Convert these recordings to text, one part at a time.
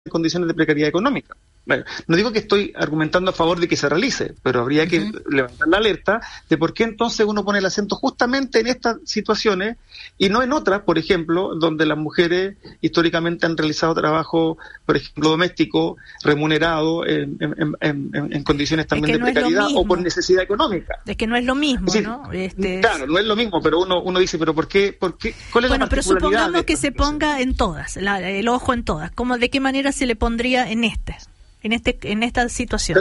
condiciones de precariedad económica. Bueno, no digo que estoy argumentando a favor de que se realice, pero habría que levantar la alerta de por qué entonces uno pone el acento justamente en estas situaciones y no en otras, por ejemplo, donde las mujeres históricamente han realizado trabajo, por ejemplo, doméstico, remunerado, en condiciones también de precariedad o por necesidad económica. Es que no es lo mismo, sí, ¿no? Claro, no es lo mismo, pero uno dice, pero ¿por qué? ¿Cuál es la particularidad? Pero supongamos que se ponga en todas, el ojo en todas. ¿De qué manera se le pondría en esta situación?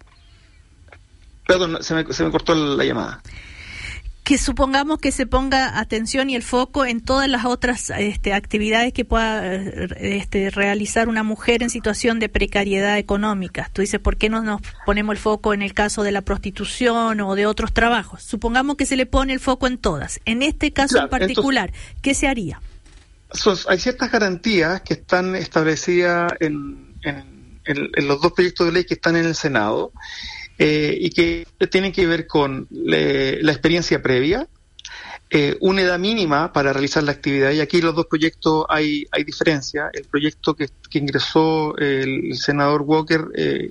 Perdón, se me cortó la llamada. Que supongamos que se ponga atención y el foco en todas las otras actividades que pueda realizar una mujer en situación de precariedad económica. Tú dices, ¿por qué no nos ponemos el foco en el caso de la prostitución o de otros trabajos? Supongamos que se le pone el foco en todas. En este caso en particular, entonces, ¿qué se haría? Hay ciertas garantías que están establecidas en los dos proyectos de ley que están en el Senado y que tienen que ver con la experiencia previa, una edad mínima para realizar la actividad, y aquí los dos proyectos hay diferencia. El proyecto que ingresó el senador Walker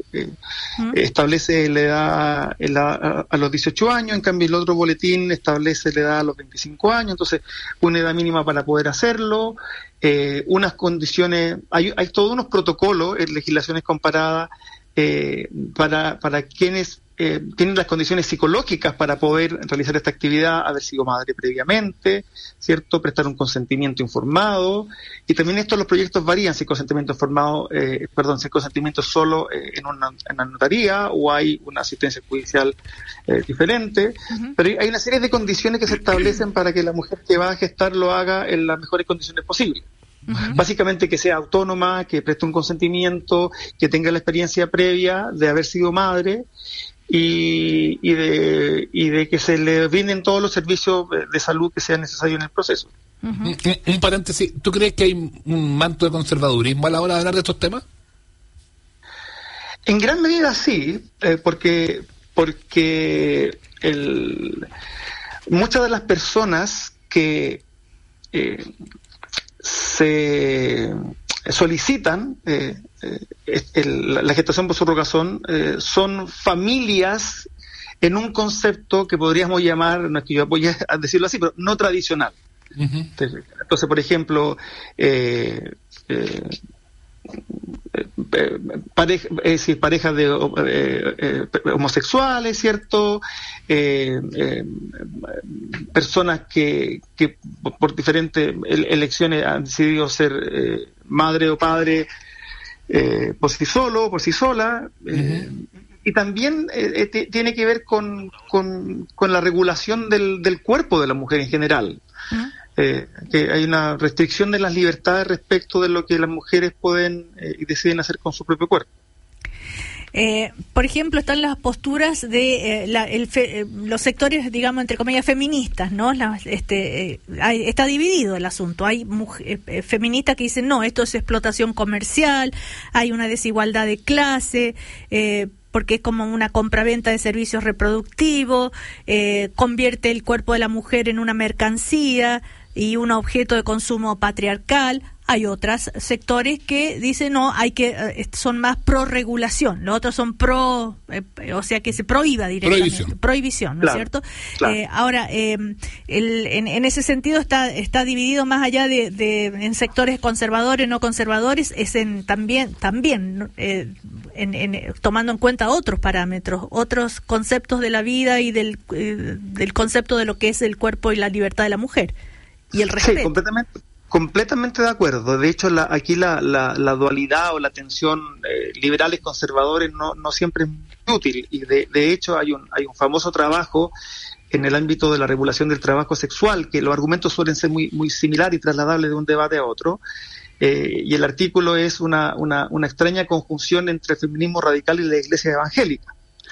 establece la edad a los 18 años, en cambio el otro boletín establece la edad a los 25 años, entonces una edad mínima para poder hacerlo, unas condiciones, hay todos unos protocolos en legislaciones comparadas para quienes tienen las condiciones psicológicas para poder realizar esta actividad, haber sido madre previamente, ¿cierto? Prestar un consentimiento informado, y también los proyectos varían, si consentimiento informado, si consentimiento solo en una notaría o hay una asistencia judicial diferente, pero hay una serie de condiciones que se establecen para que la mujer que va a gestar lo haga en las mejores condiciones posibles. Básicamente que sea autónoma, que preste un consentimiento, que tenga la experiencia previa de haber sido madre y de que se le brinden todos los servicios de salud que sean necesarios en el proceso. Un paréntesis, ¿tú crees que hay un manto de conservadurismo a la hora de hablar de estos temas? En gran medida sí, porque muchas de las personas que se solicitan la gestación por subrogazón son familias en un concepto que podríamos llamar, no es que yo voy a decirlo así, pero no tradicional. Entonces, por ejemplo, parejas de homosexuales, ¿cierto? Personas que por diferentes elecciones han decidido ser madre o padre por sí solo, por sí sola, y también tiene que ver con la regulación del cuerpo de la mujer en general. Que hay una restricción de las libertades respecto de lo que las mujeres pueden y deciden hacer con su propio cuerpo. Por ejemplo, están las posturas de los sectores, digamos, entre comillas, feministas, ¿no? Está dividido el asunto. Hay feministas que dicen, no, esto es explotación comercial, hay una desigualdad de clase, porque es como una compraventa de servicios reproductivos, convierte el cuerpo de la mujer en una mercancía y un objeto de consumo patriarcal. Hay otros sectores que dicen no, son más pro regulación, los otros son o sea que se prohíba directamente. Prohibición, ¿no es cierto? Claro. Ahora, en ese sentido está dividido más allá en sectores conservadores, no conservadores, es también tomando en cuenta otros parámetros, otros conceptos de la vida y del concepto de lo que es el cuerpo y la libertad de la mujer y el respeto. Sí, completamente de acuerdo. De hecho, aquí la dualidad o la tensión liberales conservadores no siempre es muy útil, y de hecho hay un famoso trabajo en el ámbito de la regulación del trabajo sexual, que los argumentos suelen ser muy, muy similares y trasladables de un debate a otro, y el artículo es una extraña conjunción entre el feminismo radical y la iglesia evangélica.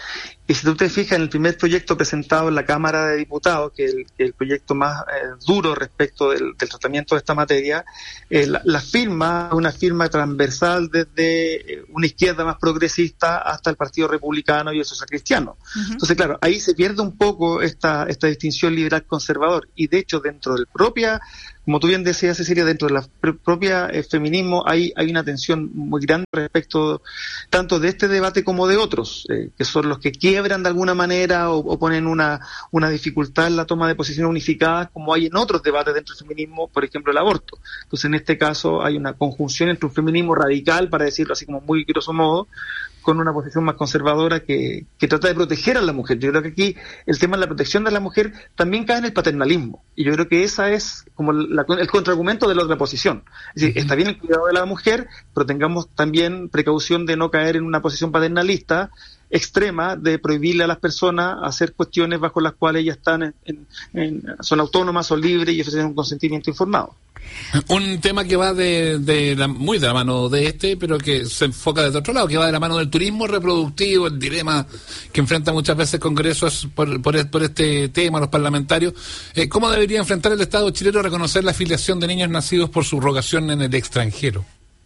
Y si tú te fijas en el primer proyecto presentado en la Cámara de Diputados, que es el proyecto más duro respecto del tratamiento de esta materia, la firma, una firma transversal desde una izquierda más progresista hasta el Partido Republicano y el Social Cristiano. Uh-huh. Entonces, claro, ahí se pierde un poco esta distinción liberal-conservador, y de hecho dentro del propia, como tú bien decías, Cecilia, dentro de la propia feminismo hay una tensión muy grande respecto tanto de este debate como de otros, que son los que quiebran de alguna manera o ponen una dificultad en la toma de posiciones unificadas, como hay en otros debates dentro del feminismo, por ejemplo el aborto. Entonces en este caso hay una conjunción entre un feminismo radical, para decirlo así como muy grosso modo, con una posición más conservadora que trata de proteger a la mujer. Yo creo que aquí el tema de la protección de la mujer también cae en el paternalismo, y yo creo que esa es como el contraargumento de la otra posición. Es decir, está bien el cuidado de la mujer, pero tengamos también precaución de no caer en una posición paternalista extrema de prohibirle a las personas hacer cuestiones bajo las cuales ellas están son autónomas, son libres y ofrecen un consentimiento informado. Un tema que va muy de la mano de pero que se enfoca desde otro lado, que va de la mano del turismo reproductivo, el dilema que enfrenta muchas veces el Congreso es por este tema, los parlamentarios. ¿Cómo debería enfrentar el Estado chileno a reconocer la filiación de niños nacidos por subrogación en el extranjero?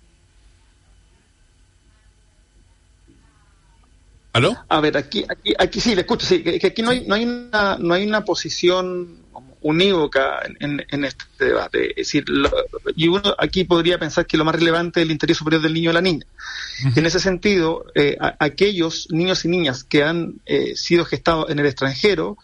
¿Aló? A ver, aquí sí, le escucho, sí, que aquí no hay una posición unívoca en este debate. Es decir, y uno aquí podría pensar que lo más relevante es el interés superior del niño o la niña. Uh-huh. En ese sentido, aquellos niños y niñas que han sido gestados en el extranjero,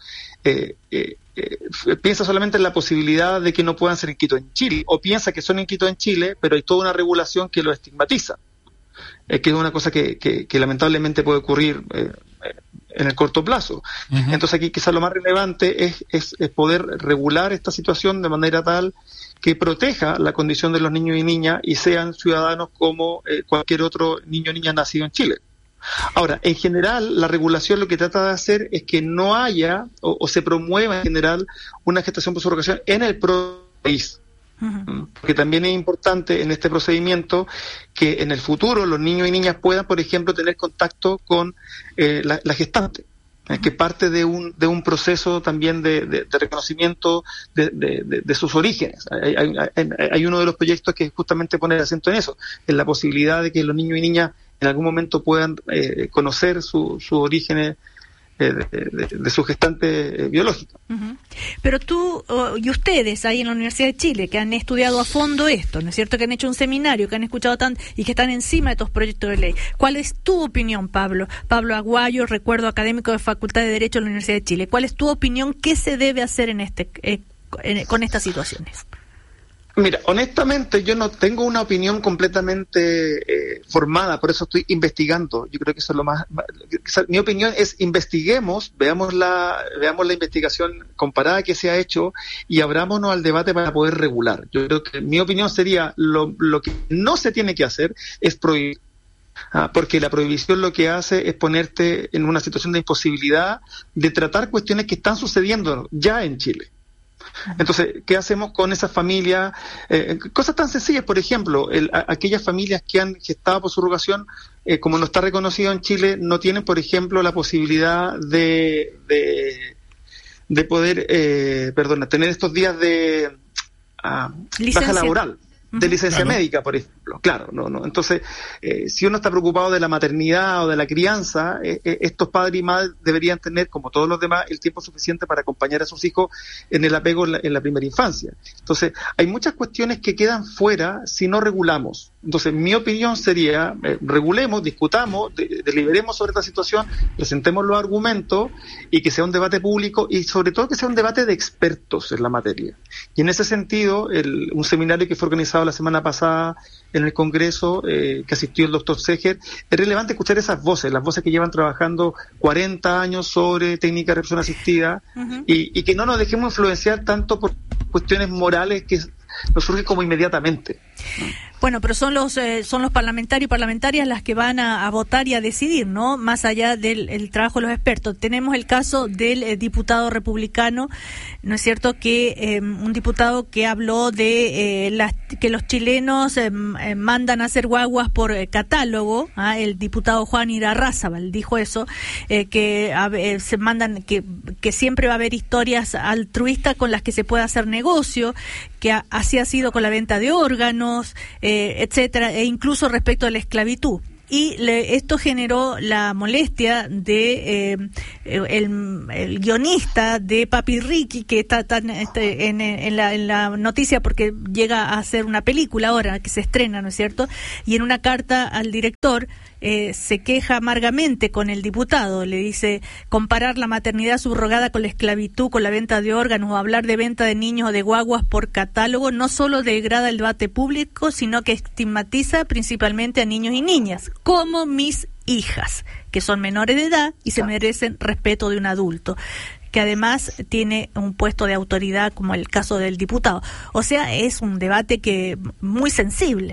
piensa solamente en la posibilidad de que no puedan ser inscritos en Chile, o piensa que son inscritos en Chile, pero hay toda una regulación que los estigmatiza. Que es una cosa que lamentablemente puede ocurrir en el corto plazo. Uh-huh. Entonces aquí quizás lo más relevante es poder regular esta situación de manera tal que proteja la condición de los niños y niñas y sean ciudadanos como cualquier otro niño o niña nacido en Chile. Ahora, en general, la regulación lo que trata de hacer es que no haya o se promueva en general una gestación por subrogación en el propio país. Porque también es importante en este procedimiento que en el futuro los niños y niñas puedan, por ejemplo, tener contacto con la gestante, que parte de un proceso también de reconocimiento de sus orígenes. Hay uno de los proyectos que justamente pone el acento en eso, en la posibilidad de que los niños y niñas en algún momento puedan conocer sus orígenes de su gestante biológica. Uh-huh. Pero tú y ustedes ahí en la Universidad de Chile, que han estudiado a fondo esto, ¿no es cierto?, que han hecho un seminario, que han escuchado tanto y que están encima de estos proyectos de ley. ¿Cuál es tu opinión, Pablo? Pablo Aguayo, recuerdo académico de Facultad de Derecho de la Universidad de Chile. ¿Cuál es tu opinión? ¿Qué se debe hacer con estas situaciones? Mira, honestamente yo no tengo una opinión completamente formada, por eso estoy investigando. Yo creo que eso es lo más... Mi opinión es investiguemos, veamos la investigación comparada que se ha hecho y abrámonos al debate para poder regular. Yo creo que mi opinión sería lo que no se tiene que hacer es prohibir. Porque la prohibición lo que hace es ponerte en una situación de imposibilidad de tratar cuestiones que están sucediendo ya en Chile. Entonces, ¿qué hacemos con esas familias? Cosas tan sencillas, por ejemplo, aquellas familias que han gestado por subrogación, como no está reconocido en Chile, no tienen, por ejemplo, la posibilidad de poder, tener estos días de baja laboral. De licencia médica, por ejemplo. Claro, no. Entonces, si uno está preocupado de la maternidad o de la crianza, estos padres y madres deberían tener, como todos los demás, el tiempo suficiente para acompañar a sus hijos en el apego en la primera infancia. Entonces, hay muchas cuestiones que quedan fuera si no regulamos. Entonces, mi opinión sería, regulemos, discutamos, deliberemos sobre esta situación, presentemos los argumentos y que sea un debate público y sobre todo que sea un debate de expertos en la materia. Y en ese sentido, un seminario que fue organizado la semana pasada en el Congreso, que asistió el doctor Seger, es relevante escuchar esas voces, las voces que llevan trabajando 40 años sobre técnica de reproducción asistida, uh-huh. y que no nos dejemos influenciar tanto por cuestiones morales que nos surgen como inmediatamente. Bueno, pero son los parlamentarios y parlamentarias las que van a votar y a decidir, ¿no? Más allá del trabajo de los expertos. Tenemos el caso del diputado republicano, ¿no es cierto? Que un diputado que habló de que los chilenos mandan a hacer guaguas por catálogo. El diputado Juan Irarrázaval dijo eso, que se mandan, que siempre va a haber historias altruistas con las que se puede hacer negocio, que así ha sido con la venta de órganos, etcétera, e incluso respecto a la esclavitud. Y esto generó la molestia de el guionista de Papi Ricky, que está en la noticia porque llega a hacer una película ahora que se estrena, ¿no es cierto? Y en una carta al director se queja amargamente con el diputado, le dice: comparar la maternidad subrogada con la esclavitud, con la venta de órganos, o hablar de venta de niños o de guaguas por catálogo, no solo degrada el debate público, sino que estigmatiza principalmente a niños y niñas, como mis hijas, que son menores de edad y se merecen respeto de un adulto, que además tiene un puesto de autoridad, como el caso del diputado. O sea, es un debate que muy sensible.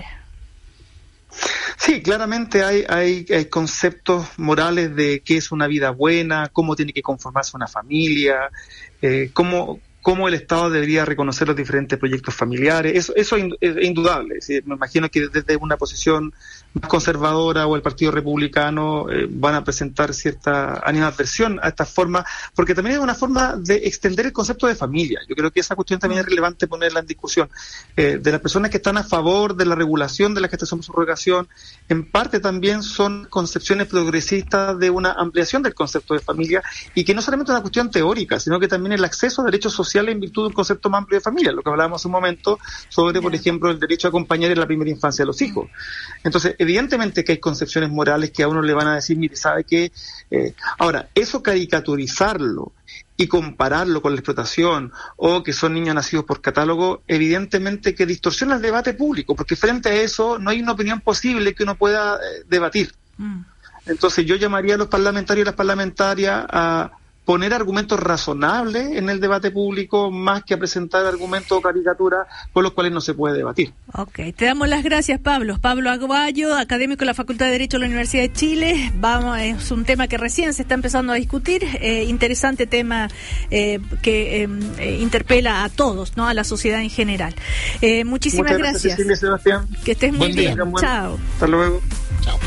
Sí, claramente hay conceptos morales de qué es una vida buena, cómo tiene que conformarse una familia, cómo el Estado debería reconocer los diferentes proyectos familiares. Eso es indudable. ¿Sí? Me imagino que desde una posición más conservadora o el Partido Republicano van a presentar cierta animadversión a esta forma, porque también es una forma de extender el concepto de familia. Yo creo que esa cuestión también es relevante ponerla en discusión. De las personas que están a favor de la regulación de la gestación por subrogación, en parte también son concepciones progresistas de una ampliación del concepto de familia, y que no solamente es una cuestión teórica, sino que también el acceso a derechos sociales en virtud de un concepto más amplio de familia, lo que hablábamos hace un momento sobre, por ejemplo, el derecho a acompañar en la primera infancia a los hijos. Entonces, evidentemente que hay concepciones morales que a uno le van a decir, mire, ¿sabe qué? Ahora, eso caricaturizarlo y compararlo con la explotación, o que son niños nacidos por catálogo, evidentemente que distorsiona el debate público, porque frente a eso no hay una opinión posible que uno pueda debatir. Entonces yo llamaría a los parlamentarios y las parlamentarias a poner argumentos razonables en el debate público, más que a presentar argumentos o caricaturas con los cuales no se puede debatir. Ok, te damos las gracias, Pablo. Pablo Aguayo, académico de la Facultad de Derecho de la Universidad de Chile. Es un tema que recién se está empezando a discutir, interesante tema que interpela a todos, ¿no? A la sociedad en general. Muchísimas gracias. Cecilia, Sebastián. Que estés muy bien. Chao. Hasta luego. Chao.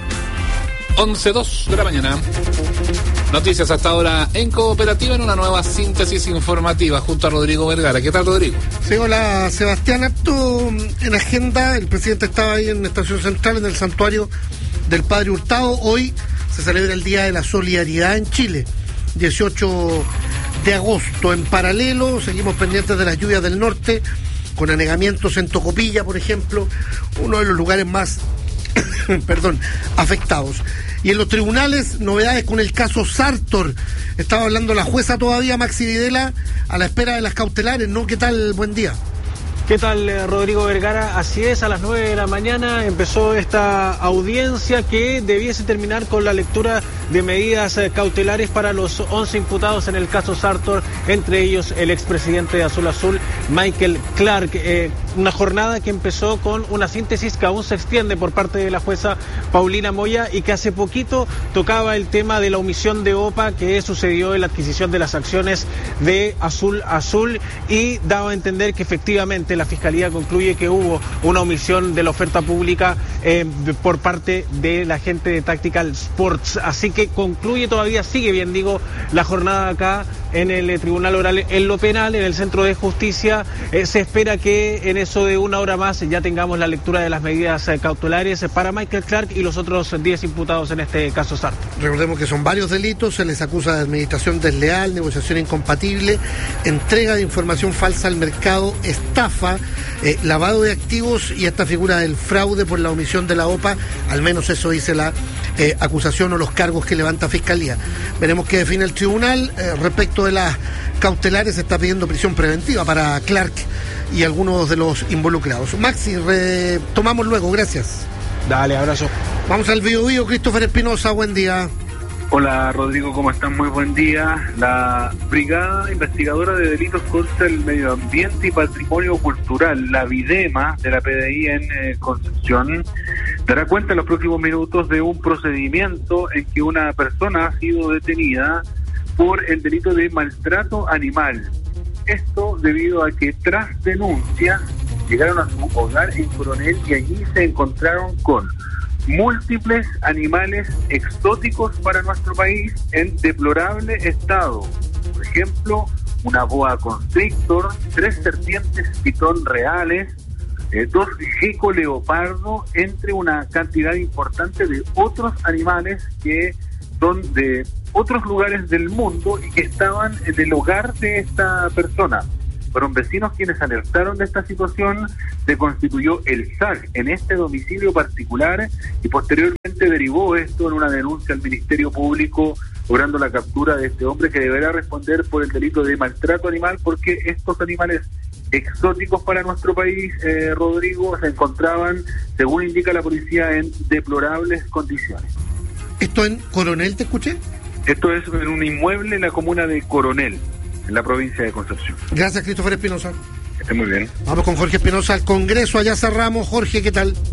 11:02 de la mañana. Noticias hasta ahora en Cooperativa, en una nueva síntesis informativa junto a Rodrigo Vergara. ¿Qué tal, Rodrigo? Sí, hola, Sebastián. Acto en agenda, el presidente estaba ahí en la Estación Central, en el santuario del Padre Hurtado. Hoy se celebra el Día de la Solidaridad en Chile, 18 de agosto. En paralelo, seguimos pendientes de las lluvias del norte, con anegamientos en Tocopilla, por ejemplo, uno de los lugares más afectados. Y en los tribunales, novedades con el caso Sartor. Estaba hablando la jueza todavía, Maxi Videla, a la espera de las cautelares, ¿no? ¿Qué tal? Buen día. ¿Qué tal, Rodrigo Vergara? Así es, a las 9 de la mañana empezó esta audiencia que debiese terminar con la lectura de medidas cautelares para los 11 imputados en el caso Sartor, entre ellos el expresidente de Azul Azul, Michael Clark. Una jornada que empezó con una síntesis que aún se extiende por parte de la jueza Paulina Moya, y que hace poquito tocaba el tema de la omisión de OPA que sucedió en la adquisición de las acciones de Azul Azul, y daba a entender que efectivamente la Fiscalía concluye que hubo una omisión de la oferta pública por parte de la gente de Tactical Sports. Así que concluye, todavía sigue bien, digo, la jornada acá en el Tribunal Oral en lo penal, en el Centro de Justicia. Se espera que en eso de una hora más ya tengamos la lectura de las medidas cautelares para Michael Clark y los otros 10 imputados en este caso Sartor. Recordemos que son varios delitos, se les acusa de administración desleal, negociación incompatible, entrega de información falsa al mercado, estafa, lavado de activos y esta figura del fraude por la omisión de la OPA. Al menos eso dice la acusación o los cargos que levanta Fiscalía. Veremos qué define el tribunal. Respecto de las cautelares, se está pidiendo prisión preventiva para Clark y algunos de los involucrados. Maxi, retomamos luego, gracias. Dale, abrazo. Vamos al Biobío, Christopher Espinosa, buen día. Hola Rodrigo, ¿cómo están? Muy buen día. La Brigada Investigadora de Delitos contra el Medio Ambiente y Patrimonio Cultural, la VIDEMA de la PDI en Concepción, dará cuenta en los próximos minutos de un procedimiento en que una persona ha sido detenida por el delito de maltrato animal. Esto debido a que tras denuncias llegaron a su hogar en Coronel y allí se encontraron con múltiples animales exóticos para nuestro país en deplorable estado. Por ejemplo, una boa constrictor, 3 serpientes pitón reales, 2 gecko leopardo, entre una cantidad importante de otros animales que son de otros lugares del mundo y que estaban en el hogar de esta persona. Fueron vecinos quienes alertaron de esta situación, se constituyó el SAC en este domicilio particular y posteriormente derivó esto en una denuncia al Ministerio Público, logrando la captura de este hombre que deberá responder por el delito de maltrato animal, porque estos animales exóticos para nuestro país, Rodrigo, se encontraban, según indica la policía, en deplorables condiciones. ¿Esto en Coronel, te escuché? Esto es en un inmueble en la comuna de Coronel, en la provincia de Concepción. Gracias, Christopher Espinosa. Que esté muy bien. Vamos con Jorge Espinosa al Congreso. Allá cerramos. Jorge, ¿qué tal?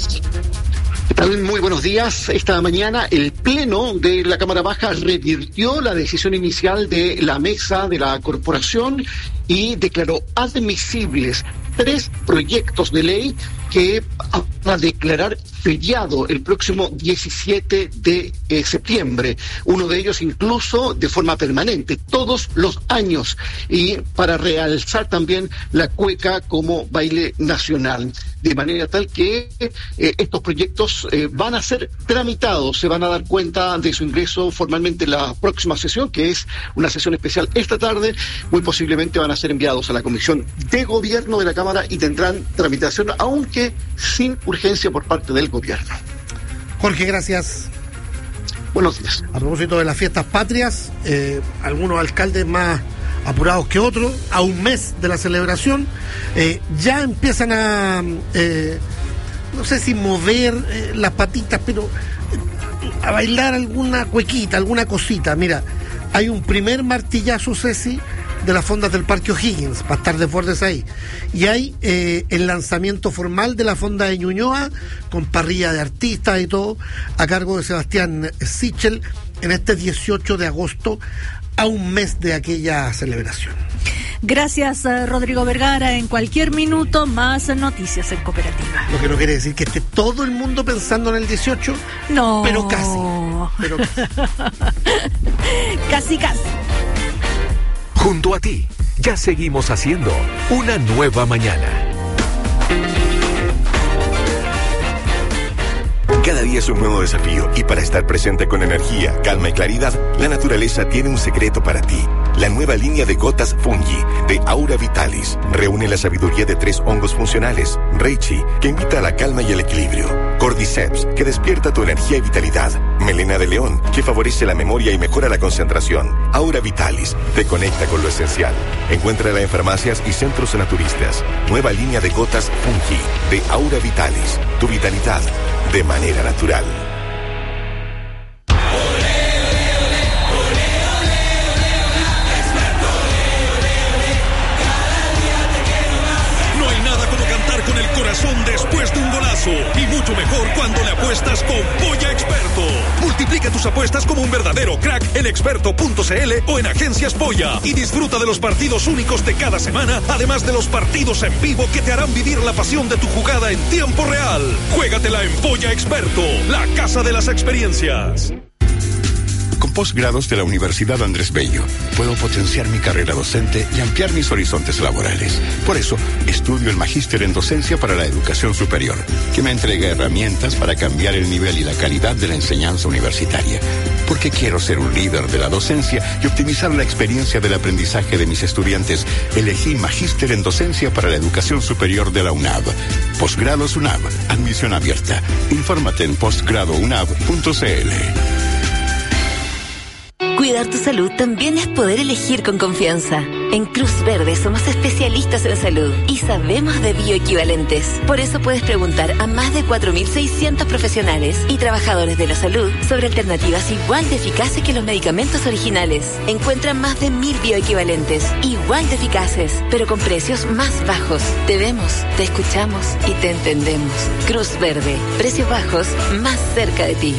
¿Qué tal? Muy buenos días. Esta mañana el Pleno de la Cámara Baja revirtió la decisión inicial de la mesa de la corporación y declaró admisibles 3 proyectos de ley que van a declarar feriado el próximo 17 de septiembre. Uno de ellos incluso de forma permanente, todos los años, y para realzar también la cueca como baile nacional. De manera tal que estos proyectos van a ser tramitados, se van a dar cuenta de su ingreso formalmente en la próxima sesión, que es una sesión especial esta tarde. Muy posiblemente van a ser enviados a la Comisión de Gobierno de la Cámara y tendrán tramitación, aunque sin urgencia por parte del gobierno. Jorge, gracias. Buenos días. A propósito de las fiestas patrias, algunos alcaldes más apurados que otros, a un mes de la celebración, ya empiezan a, no sé si mover las patitas, pero a bailar alguna cuequita, alguna cosita. Mira, hay un primer martillazo, Ceci, de las fondas del Parque O'Higgins, para estar de fuertes ahí. Y hay el lanzamiento formal de la fonda de Ñuñoa, con parrilla de artistas y todo, a cargo de Sebastián Sichel, en este 18 de agosto, a un mes de aquella celebración. Gracias, Rodrigo Vergara. En cualquier minuto, más noticias en Cooperativa. Lo que no quiere decir que esté todo el mundo pensando en el 18, no, pero casi. Pero casi. Casi. Junto a ti, ya seguimos haciendo una nueva mañana. Cada día es un nuevo desafío y para estar presente con energía, calma y claridad, la naturaleza tiene un secreto para ti. La nueva línea de gotas Fungi de Aura Vitalis reúne la sabiduría de 3 hongos funcionales. Reishi, que invita a la calma y el equilibrio. Cordyceps, que despierta tu energía y vitalidad. Melena de león, que favorece la memoria y mejora la concentración. Aura Vitalis, te conecta con lo esencial. Encuéntrala en farmacias y centros naturistas. Nueva línea de gotas Fungi de Aura Vitalis. Tu vitalidad de manera natural. No hay nada como cantar con el corazón después de un golazo, y mucho mejor cuando le apuestas con Polla Experto. Multiplica tus apuestas como un verdadero crack en experto.cl o en Agencias Polla y disfruta de los partidos únicos de cada semana, además de los partidos en vivo que te harán vivir la pasión de tu jugada en tiempo real. Juégatela en Polla Experto, la casa de las experiencias. Con posgrados de la Universidad Andrés Bello, puedo potenciar mi carrera docente y ampliar mis horizontes laborales. Por eso, estudio el Magíster en Docencia para la Educación Superior, que me entrega herramientas para cambiar el nivel y la calidad de la enseñanza universitaria. Porque quiero ser un líder de la docencia y optimizar la experiencia del aprendizaje de mis estudiantes, elegí Magíster en Docencia para la Educación Superior de la UNAV. Posgrados UNAV, admisión abierta. Infórmate en postgradounab.cl. Cuidar tu salud también es poder elegir con confianza. En Cruz Verde somos especialistas en salud y sabemos de bioequivalentes. Por eso puedes preguntar a más de 4.600 profesionales y trabajadores de la salud sobre alternativas igual de eficaces que los medicamentos originales. Encuentra más de 1.000 bioequivalentes, igual de eficaces, pero con precios más bajos. Te vemos, te escuchamos y te entendemos. Cruz Verde, precios bajos más cerca de ti.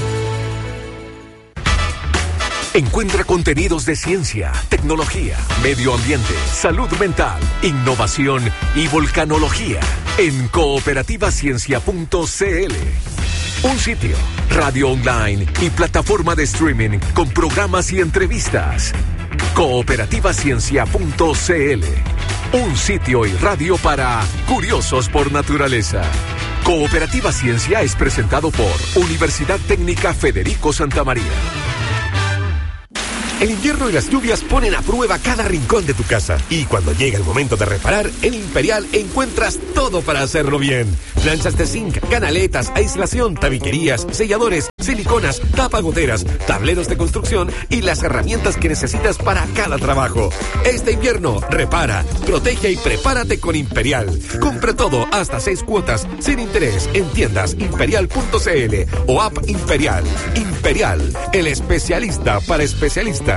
Encuentra contenidos de ciencia, tecnología, medio ambiente, salud mental, innovación y volcanología en cooperativaciencia.cl. Un sitio, radio online y plataforma de streaming con programas y entrevistas. Cooperativaciencia.cl. Un sitio y radio para curiosos por naturaleza. Cooperativa Ciencia es presentado por Universidad Técnica Federico Santa María. El invierno y las lluvias ponen a prueba cada rincón de tu casa. Y cuando llega el momento de reparar, en Imperial encuentras todo para hacerlo bien. Planchas de zinc, canaletas, aislación, tabiquerías, selladores, siliconas, tapagoteras, tableros de construcción y las herramientas que necesitas para cada trabajo. Este invierno, repara, protege y prepárate con Imperial. Compre todo hasta 6 cuotas, sin interés, en tiendas imperial.cl o app Imperial. Imperial, el especialista para especialistas.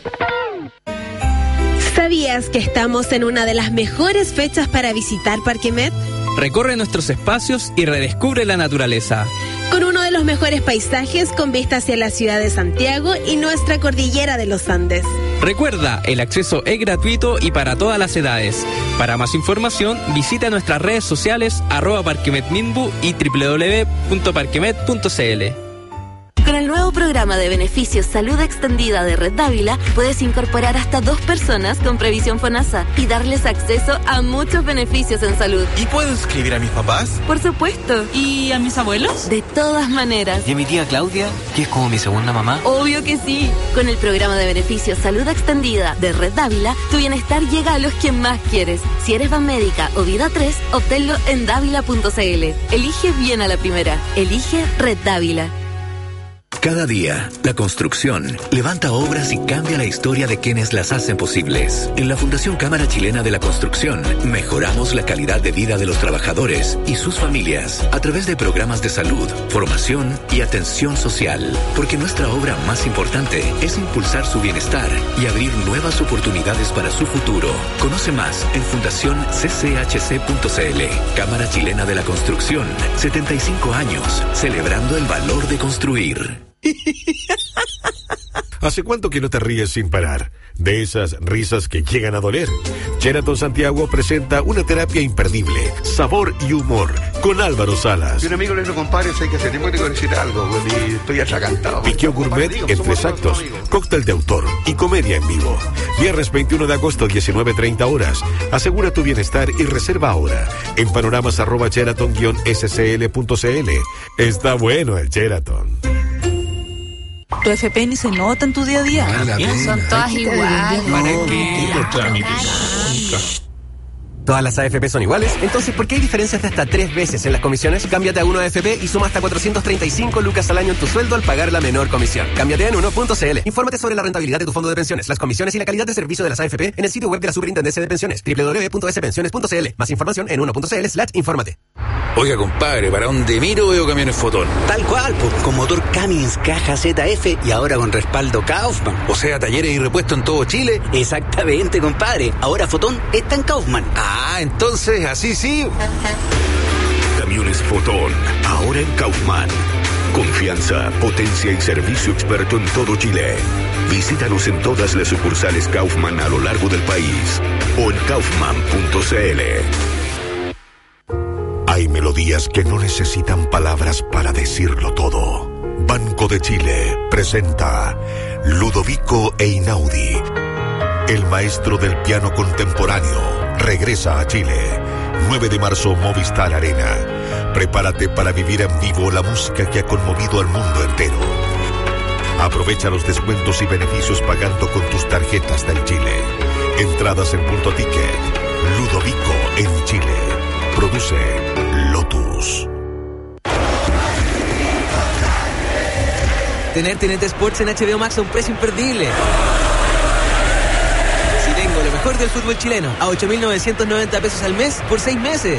¿Sabías que estamos en una de las mejores fechas para visitar Parque Met? Recorre nuestros espacios y redescubre la naturaleza. Con uno de los mejores paisajes con vista hacia la ciudad de Santiago y nuestra cordillera de los Andes. Recuerda, el acceso es gratuito y para todas las edades. Para más información, visita nuestras redes sociales @parquemetminbu y www.parquemet.cl. Con el nuevo programa de beneficios Salud Extendida de Red Dávila, puedes incorporar hasta 2 personas con previsión FONASA y darles acceso a muchos beneficios en salud. ¿Y puedo inscribir a mis papás? Por supuesto. ¿Y a mis abuelos? De todas maneras. ¿Y a mi tía Claudia, que es como mi segunda mamá? Obvio que sí. Con el programa de beneficios Salud Extendida de Red Dávila, tu bienestar llega a los que más quieres. Si eres Banmédica o Vida 3, obténlo en dávila.cl. Elige bien a la primera. Elige Red Dávila. Cada día, la construcción levanta obras y cambia la historia de quienes las hacen posibles. En la Fundación Cámara Chilena de la Construcción, mejoramos la calidad de vida de los trabajadores y sus familias a través de programas de salud, formación y atención social. Porque nuestra obra más importante es impulsar su bienestar y abrir nuevas oportunidades para su futuro. Conoce más en fundacioncchc.cl. Cámara Chilena de la Construcción, 75 años, celebrando el valor de construir. ¿Hace cuánto que no te ríes sin parar? De esas risas que llegan a doler. Sheraton Santiago presenta una terapia imperdible, sabor y humor, con Álvaro Salas. Y un amigo le dijo, compadre, sé que hace tiempo que tengo que decir algo, y estoy atragantado. Piqueo Gourmet en 3 actos, cóctel de autor y comedia en vivo. Viernes 21 de agosto, 19:30 horas. Asegura tu bienestar y reserva ahora en panoramas@sheraton-scl.cl. Está bueno el Sheraton. Tu FP ni se nota en tu día a día. Son todas iguales. ¿Para qué? ¿Todas las AFP son iguales? Entonces, ¿por qué hay diferencias de hasta 3 veces en las comisiones? Cámbiate a 1 AFP y suma hasta 435 lucas al año en tu sueldo al pagar la menor comisión. Cámbiate en 1.cl. Infórmate sobre la rentabilidad de tu fondo de pensiones, las comisiones y la calidad de servicio de las AFP en el sitio web de la Superintendencia de Pensiones, www.spensiones.cl. Más información en 1.cl/infórmate. Oiga, compadre, ¿para dónde miro veo camiones Fotón? Tal cual, pues, con motor Cummins, caja ZF y ahora con respaldo Kaufman. O sea, talleres y repuestos en todo Chile. Exactamente, compadre. Ahora Fotón está en Kaufman. Ah, entonces, así sí. Camiones Fotón, ahora en Kaufman. Confianza, potencia y servicio experto en todo Chile. Visítanos en todas las sucursales Kaufman a lo largo del país o en kaufman.cl. Hay melodías que no necesitan palabras para decirlo todo. Banco de Chile presenta Ludovico Einaudi. El maestro del piano contemporáneo regresa a Chile. 9 de marzo, Movistar Arena. Prepárate para vivir en vivo la música que ha conmovido al mundo entero. Aprovecha los descuentos y beneficios pagando con tus tarjetas del Chile. Entradas en Punto Ticket. Ludovico en Chile. Produce Lotus. Tener TNT Sports en HBO Max a un precio imperdible. Si tengo lo mejor del fútbol chileno a 8.990 pesos al mes por 6 meses.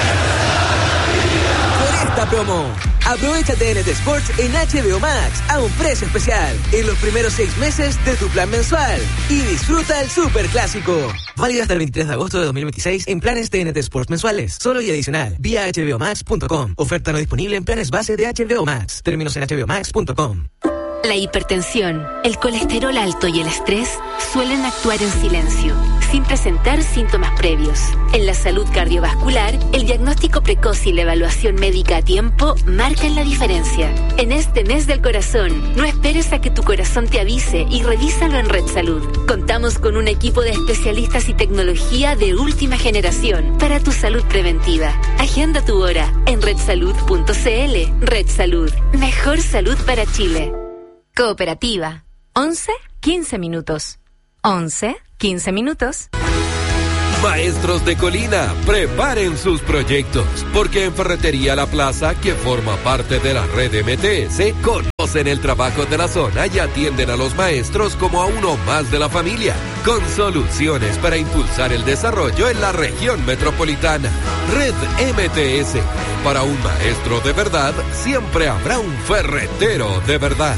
Por esta promo, aprovecha TNT Sports en HBO Max a un precio especial en los primeros 6 meses de tu plan mensual y disfruta el superclásico. Válido hasta el 23 de agosto de 2026 en planes TNT Sports mensuales, solo y adicional, vía hbomax.com. Oferta no disponible en planes base de HBO Max. Términos en hbomax.com. La hipertensión, el colesterol alto y el estrés suelen actuar en silencio, sin presentar síntomas previos. En la salud cardiovascular, el diagnóstico precoz y la evaluación médica a tiempo marcan la diferencia. En este mes del corazón, no esperes a que tu corazón te avise y revísalo en Red Salud. Contamos con un equipo de especialistas y tecnología de última generación para tu salud preventiva. Agenda tu hora en redsalud.cl. Red Salud, mejor salud para Chile. Cooperativa. 11-15 minutos. 11-15 minutos. Maestros de Colina, preparen sus proyectos, porque en Ferretería La Plaza, que forma parte de la red MTS, conocen el trabajo de la zona y atienden a los maestros como a uno más de la familia, con soluciones para impulsar el desarrollo en la región metropolitana. Red MTS, para un maestro de verdad, siempre habrá un ferretero de verdad.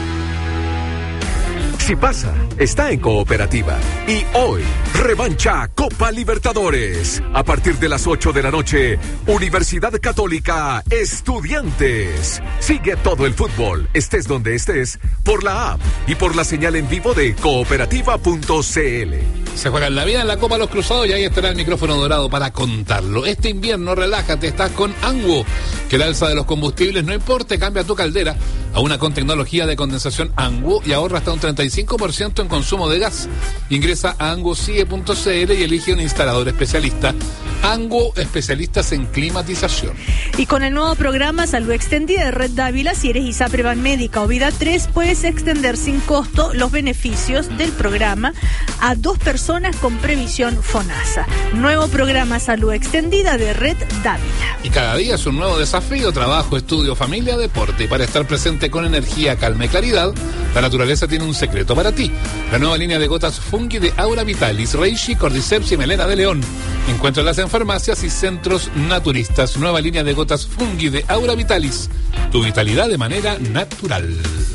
Si pasa, está en Cooperativa. Y hoy, revancha Copa Libertadores. A partir de las 8 de la noche, Universidad Católica Estudiantes. Sigue todo el fútbol, estés donde estés, por la app y por la señal en vivo de cooperativa.cl. Se juegan la vida en la Copa Los Cruzados y ahí estará el micrófono dorado para contarlo. Este invierno, relájate, estás con Anguo. Que el alza de los combustibles no importe, cambia tu caldera a una con tecnología de condensación Anguo y ahorra hasta un 35% en consumo de gas. Ingresa a anguocie.cl y elige un instalador especialista. Anguo, especialistas en climatización. Y con el nuevo programa Salud Extendida de Red Dávila, si eres ISAPRE Médica o Vida 3, puedes extender sin costo los beneficios del programa a 2 personas con previsión FONASA. Nuevo programa Salud Extendida de Red Dávila. Y cada día es un nuevo desafío: trabajo, estudio, familia, deporte. Y para estar presente con energía, calma y claridad, la naturaleza tiene un secreto para ti. La nueva línea de gotas Fungi de Aura Vitalis, Reishi, Cordyceps y Melena de León. Encuéntralas en farmacias y centros naturistas. Nueva línea de gotas Fungi de Aura Vitalis. Tu vitalidad de manera natural.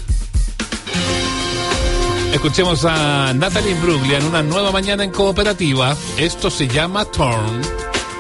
Escuchemos a Natalie Imbruglia en una nueva mañana en Cooperativa. Esto se llama Turn.